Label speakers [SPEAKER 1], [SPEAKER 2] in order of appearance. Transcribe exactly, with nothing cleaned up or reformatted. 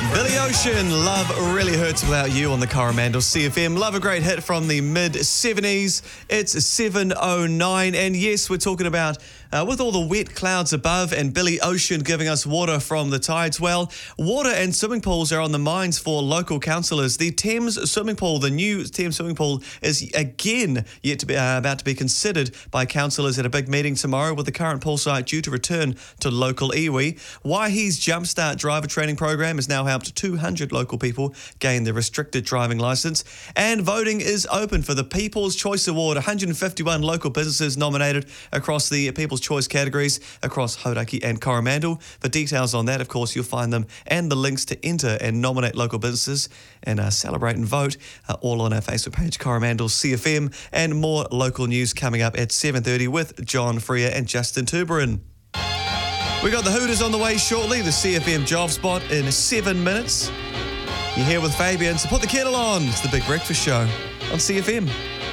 [SPEAKER 1] Billy Ocean, Love Really Hurts Without You on the Coromandel C F M. Love a great hit from the mid seventies. It's seven oh nine, and yes, we're talking about uh, with all the wet clouds above and Billy Ocean giving us water from the tides. Well, water and swimming pools are on the minds for local councillors. The Thames swimming pool, the new Thames swimming pool, is again yet to be uh, about to be considered by councillors at a big meeting tomorrow, with the current pool site due to return to local iwi. Waihi's Jumpstart driver training program has now helped two hundred local people gain their restricted driving licence, and voting is open for the People's Choice Award. one hundred fifty-one local businesses nominated across the People's Choice categories across Hauraki and Coromandel. For details on that, of course, you'll find them and the links to enter and nominate local businesses and uh, celebrate and vote uh, all on our Facebook page, Coromandel C F M, and more local news coming up at seven thirty with John Freer and Justin Tuberin. We got the Hooters on the way shortly, the C F M job spot in seven minutes. You're here with Fabian, so put the kettle on. It's the Big Breakfast Show on C F M.